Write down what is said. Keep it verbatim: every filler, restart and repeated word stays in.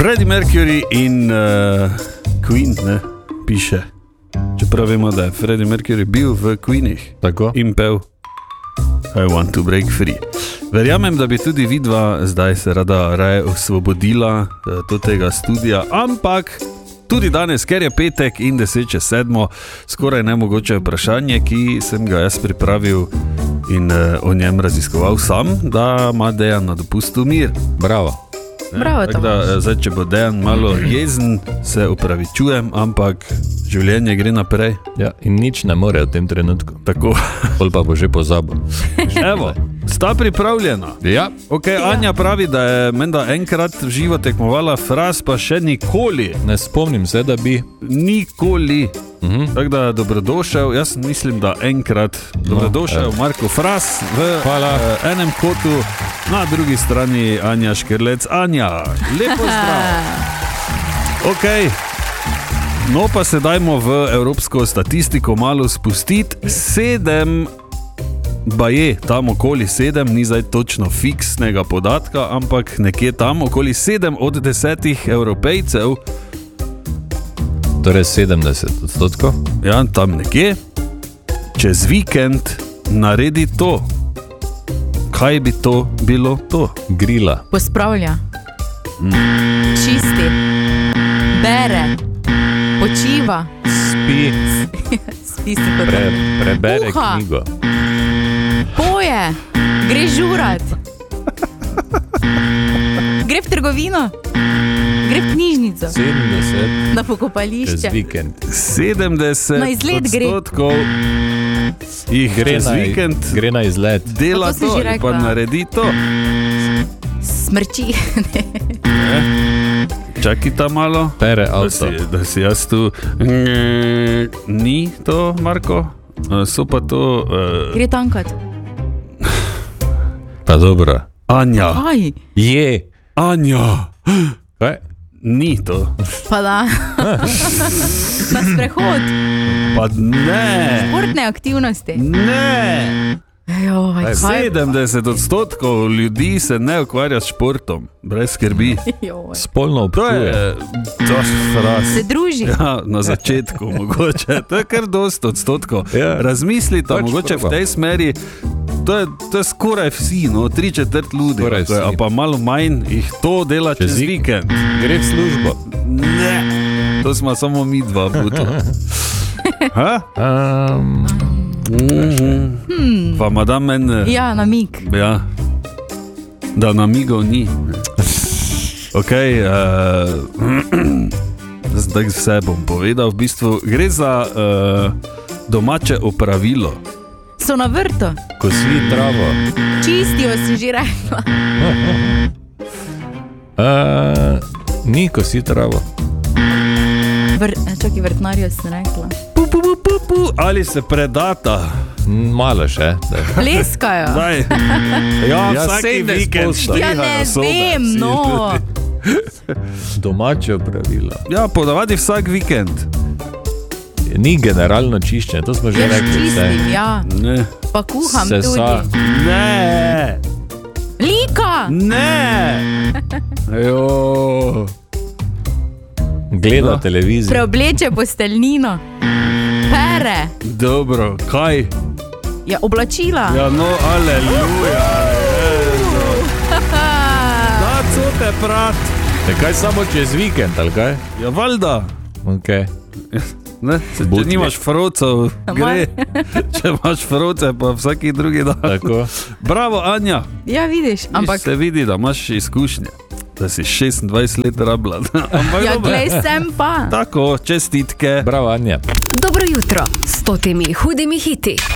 Freddie Mercury in uh, Queen, ne, piše. Čeprav vemo, da je Freddie Mercury bil v Queenih. Tako. In pel I want to break free. Verjamem, da bi tudi vidva zdaj se rada raje osvobodila do tega studija, ampak tudi danes, ker je petek in deset čez sedmo, skoraj nemogoče vprašanje, ki sem ga jaz pripravil in uh, o njem raziskoval sam, da ima Dejan na dopustu mir. Bravo. Bravo, Tako da, zdaj, če bo Dejan malo jezen, se upravičujem, ampak življenje gre naprej. Ja, in nič ne more v tem trenutku. Tako. Pol pa bo že pozabil. Evo, sta pripravljena. Ja. Ok, Anja pravi, da je menda enkrat v živo tekmovala, Fras pa še nikoli. Ne spomnim se, da bi. Nikoli. Mhm. Tako da dobrodošel, jaz mislim, da enkrat dobrodošel No, Marko Fras v Hvala. uh, enem kotu, na drugi strani Anja Škerlec. Anja, lepo zdrav. Ok, no pa se dajmo v evropsko statistiko malo spustiti. Sedem, baje, tam okoli sedem, ni zdaj točno fiksnega podatka, ampak nekje tam okoli sedem od desetih Evropejcev, Torej sedemdeset odstotkov. ja, tam nekje, čez vikend naredi to. Kaj bi to bilo to? Grila. Pospravlja. Čisti. Bere. Počiva. Spi. Spi se kot Pre, prebere Kuha. knjigo. poje. Gre žurat. Gre v trgovino. Gre v knjižnico. sedemdeset Na čez pokopališče. vikend. sedemdeset Na izlet gre. odstotkov jih Gre čez na, vikend gre na izlet. dela Pa to si to že in pa rekla. naredi to. Smrči. Čakajta malo, Pere da si, avto. da si jaz tu. Ni to, Marko? So pa to uh, Gre tankat. Pa dobro. Anja. Aj, Je. Anja. Kaj? Ni to. pa da. Na sprehod. Pa ne. Športne aktivnosti. Ne. Joj, kaj? sedemdeset odstotkov ljudi se ne ukvarja s športom, brez skrbi. Joj. Spolno To občuje. je doš fraz. Se druži. Ja, na začetku mogoče, to je kar dost odstotkov. Ja. Razmislite, Pač mogoče v proba. tej smeri, to je, to je skoraj vsi, no, tri četrt ljudi, Skoraj to je, a vsi. pa malo manj jih to dela čez, Čez čez vikend. Gre v službo. Ne, to smo samo mi dva butla. Ha? Um, Pa madam meni, Ja, namig. ja, da namigov ni. Ok, uh, zdaj vse bom povedal, v bistvu gre za uh, domače opravilo. So na vrtu. kosi travo. Čistijo, si že rekla. Uh, ni kosi travo. Vr, čakaj, vrtnarjo si rekla. Pu, pu, pu, pu, pu. Ali se predata? Malo še. Da. Pleskajo. Daj. Ja, Ja, vsak sedemdeset vikend posto. Ja, štrihajo ne sobe, vem, vsi no. ljudi. Domače pravilo. Ja, ponavadi vsak vikend. Ni generalno čiščenje, to smo že Jaz rekli. čistim, vse. ja. Ne. Pa kuham Sesa. tudi. Ne. Lika. Ne. Jo. Gleda No. televizijo. Preobleče posteljnino. Pere. Dobro, kaj? Ja, oblačila. Ja, no, aleluja. Da, co te prat? Ne, kaj samo čez vikend, ali kaj? Ja, valjda. Okay. Ne, se, če Butli. nimaš frocov, gre. Če imaš froce, pa vsaki drugi dan. Tako. Bravo, Anja. Ja, vidiš, Ampak ampak se vidi, da imaš izkušnje. Da si šestindvajset let rabila. Ampak ja, dobro. glej sem pa. Tako, čestitke. Bravo, Anja. Dobro jutro s totimi hudimi hiti.